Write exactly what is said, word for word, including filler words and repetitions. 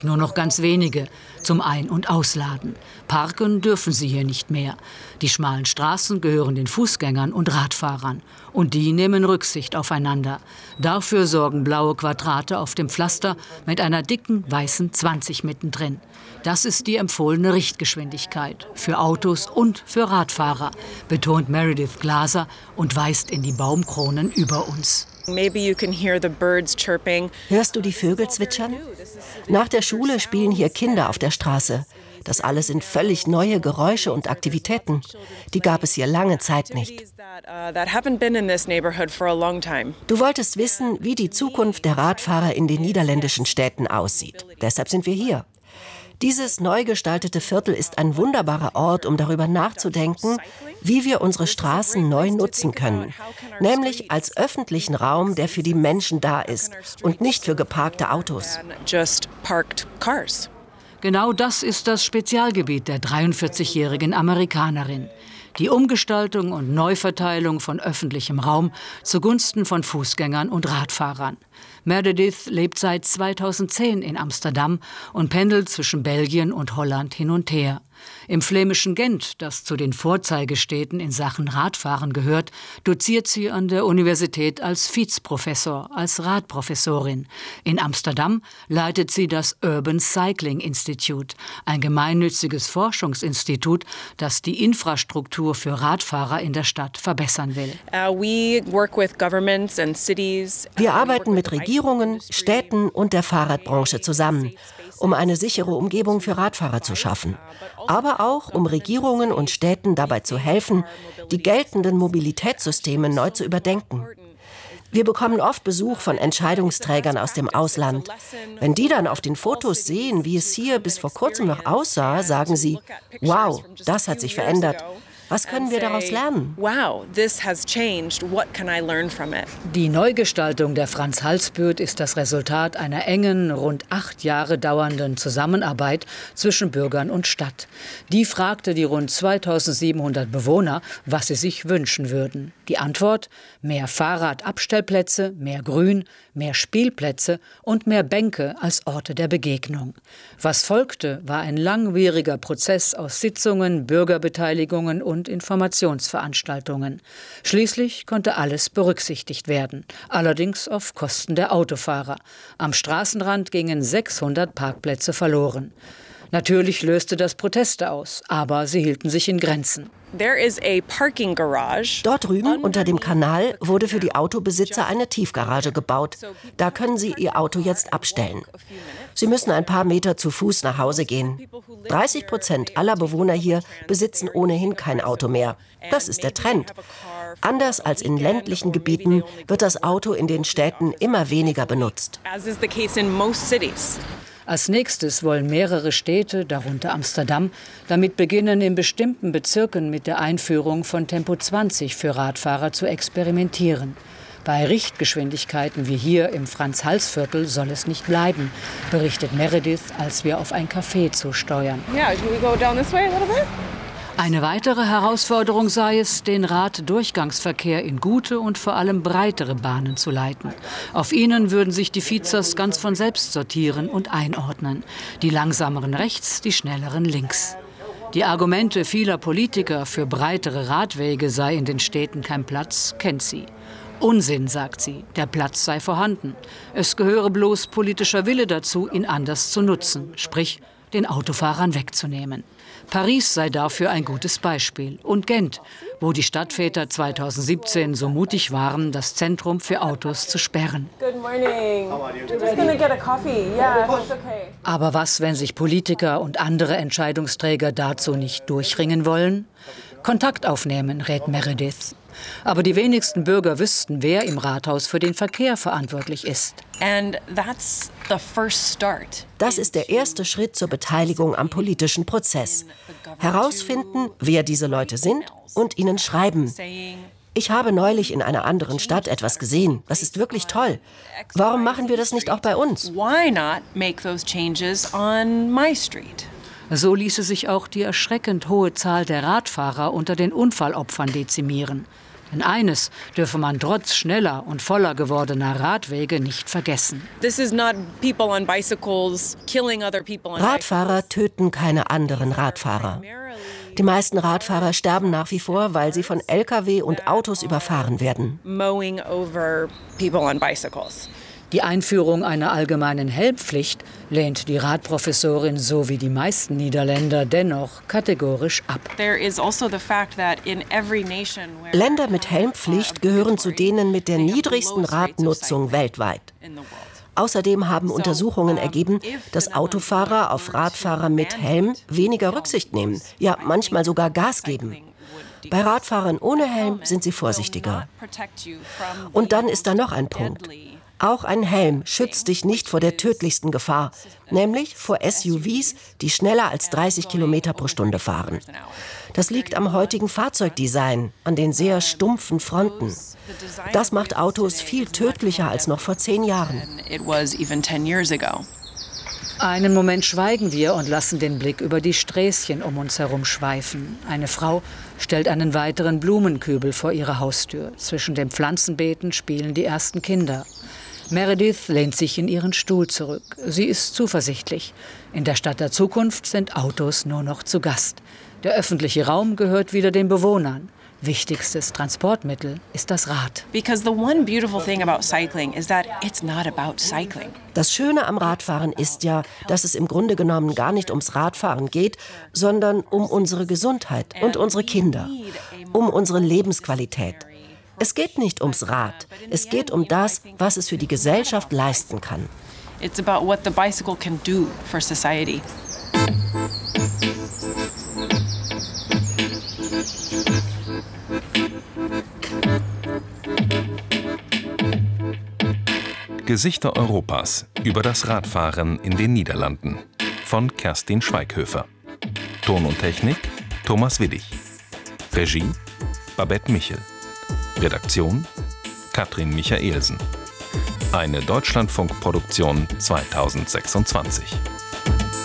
Nur noch ganz wenige zum Ein- und Ausladen. Parken dürfen sie hier nicht mehr. Die schmalen Straßen gehören den Fußgängern und Radfahrern. Und die nehmen Rücksicht aufeinander. Dafür sorgen blaue Quadrate auf dem Pflaster mit einer dicken weißen zwanzig mittendrin. Das ist die empfohlene Richtgeschwindigkeit für Autos und für Radfahrer, betont Meredith Glaser und weist in die Baumkronen über uns. Hörst du die Vögel zwitschern? Nach der Schule spielen hier Kinder auf der Straße. Das alles sind völlig neue Geräusche und Aktivitäten. Die gab es hier lange Zeit nicht. Du wolltest wissen, wie die Zukunft der Radfahrer in den niederländischen Städten aussieht. Deshalb sind wir hier. Dieses neu gestaltete Viertel ist ein wunderbarer Ort, um darüber nachzudenken, wie wir unsere Straßen neu nutzen können. Nämlich als öffentlichen Raum, der für die Menschen da ist und nicht für geparkte Autos. Genau das ist das Spezialgebiet der dreiundvierzigjährigen Amerikanerin. Die Umgestaltung und Neuverteilung von öffentlichem Raum zugunsten von Fußgängern und Radfahrern. Meredith lebt seit zweitausendzehn in Amsterdam und pendelt zwischen Belgien und Holland hin und her. Im flämischen Gent, das zu den Vorzeigestädten in Sachen Radfahren gehört, doziert sie an der Universität als Vizprofessor, als Radprofessorin. In Amsterdam leitet sie das Urban Cycling Institute, ein gemeinnütziges Forschungsinstitut, das die Infrastruktur für Radfahrer in der Stadt verbessern will. Wir arbeiten mit Regierungen, Städten und der Fahrradbranche zusammen, um eine sichere Umgebung für Radfahrer zu schaffen. Aber auch, um Regierungen und Städten dabei zu helfen, die geltenden Mobilitätssysteme neu zu überdenken. Wir bekommen oft Besuch von Entscheidungsträgern aus dem Ausland. Wenn die dann auf den Fotos sehen, wie es hier bis vor kurzem noch aussah, sagen sie, wow, das hat sich verändert. Was können wir daraus lernen? Die Neugestaltung der Frans-Hals-Buurt ist das Resultat einer engen, rund acht Jahre dauernden Zusammenarbeit zwischen Bürgern und Stadt. Die fragte die rund zweitausendsiebenhundert Bewohner, was sie sich wünschen würden. Die Antwort: mehr Fahrradabstellplätze, mehr Grün, mehr Spielplätze und mehr Bänke als Orte der Begegnung. Was folgte, war ein langwieriger Prozess aus Sitzungen, Bürgerbeteiligungen und Informationsveranstaltungen. Schließlich konnte alles berücksichtigt werden, allerdings auf Kosten der Autofahrer. Am Straßenrand gingen sechshundert Parkplätze verloren. Natürlich löste das Proteste aus, aber sie hielten sich in Grenzen. Dort drüben unter dem Kanal wurde für die Autobesitzer eine Tiefgarage gebaut. Da können sie ihr Auto jetzt abstellen. Sie müssen ein paar Meter zu Fuß nach Hause gehen. dreißig Prozent aller Bewohner hier besitzen ohnehin kein Auto mehr. Das ist der Trend. Anders als in ländlichen Gebieten wird das Auto in den Städten immer weniger benutzt. Als nächstes wollen mehrere Städte, darunter Amsterdam, damit beginnen, in bestimmten Bezirken mit der Einführung von Tempo zwanzig für Radfahrer zu experimentieren. Bei Richtgeschwindigkeiten wie hier im Frans-Hals-Viertel soll es nicht bleiben, berichtet Meredith, als wir auf ein Café zusteuern. Yeah, can we go down this way a little bit? Eine weitere Herausforderung sei es, den Raddurchgangsverkehr in gute und vor allem breitere Bahnen zu leiten. Auf ihnen würden sich die Vizers ganz von selbst sortieren und einordnen. Die langsameren rechts, die schnelleren links. Die Argumente vieler Politiker für breitere Radwege sei in den Städten kein Platz, kennt sie. Unsinn, sagt sie, der Platz sei vorhanden. Es gehöre bloß politischer Wille dazu, ihn anders zu nutzen, sprich den Autofahrern wegzunehmen. Paris sei dafür ein gutes Beispiel. Und Gent, wo die Stadtväter zweitausendsiebzehn so mutig waren, das Zentrum für Autos zu sperren. Aber was, wenn sich Politiker und andere Entscheidungsträger dazu nicht durchringen wollen? Kontakt aufnehmen, rät Meredith. Aber die wenigsten Bürger wüssten, wer im Rathaus für den Verkehr verantwortlich ist. Das ist der erste Schritt zur Beteiligung am politischen Prozess. Herausfinden, wer diese Leute sind und ihnen schreiben. Ich habe neulich in einer anderen Stadt etwas gesehen. Das ist wirklich toll. Warum machen wir das nicht auch bei uns? So ließe sich auch die erschreckend hohe Zahl der Radfahrer unter den Unfallopfern dezimieren. Denn eines dürfe man trotz schneller und voller gewordener Radwege nicht vergessen. Radfahrer töten keine anderen Radfahrer. Die meisten Radfahrer sterben nach wie vor, weil sie von L K W und Autos überfahren werden. Die Einführung einer allgemeinen Helmpflicht lehnt die Radprofessorin so wie die meisten Niederländer dennoch kategorisch ab. Länder mit Helmpflicht gehören zu denen mit der niedrigsten Radnutzung weltweit. Außerdem haben Untersuchungen ergeben, dass Autofahrer auf Radfahrer mit Helm weniger Rücksicht nehmen, ja manchmal sogar Gas geben. Bei Radfahrern ohne Helm sind sie vorsichtiger. Und dann ist da noch ein Punkt. Auch ein Helm schützt dich nicht vor der tödlichsten Gefahr, nämlich vor S U Vs, die schneller als dreißig Kilometer pro Stunde fahren. Das liegt am heutigen Fahrzeugdesign, an den sehr stumpfen Fronten. Das macht Autos viel tödlicher als noch vor zehn Jahren. Einen Moment schweigen wir und lassen den Blick über die Sträßchen um uns herum schweifen. Eine Frau stellt einen weiteren Blumenkübel vor ihre Haustür. Zwischen den Pflanzenbeeten spielen die ersten Kinder. Meredith lehnt sich in ihren Stuhl zurück. Sie ist zuversichtlich. In der Stadt der Zukunft sind Autos nur noch zu Gast. Der öffentliche Raum gehört wieder den Bewohnern. Wichtigstes Transportmittel ist das Rad. Das Schöne am Radfahren ist ja, dass es im Grunde genommen gar nicht ums Radfahren geht, sondern um unsere Gesundheit und unsere Kinder, um unsere Lebensqualität. Es geht nicht ums Rad, es geht um das, was es für die Gesellschaft leisten kann. It's about what the bicycle can do for society. Gesichter Europas über das Radfahren in den Niederlanden von Kerstin Schweighöfer. Ton und Technik Thomas Willig. Regie Babette Michel. Redaktion Katrin Michaelsen. Eine Deutschlandfunk-Produktion zweitausendsechsundzwanzig.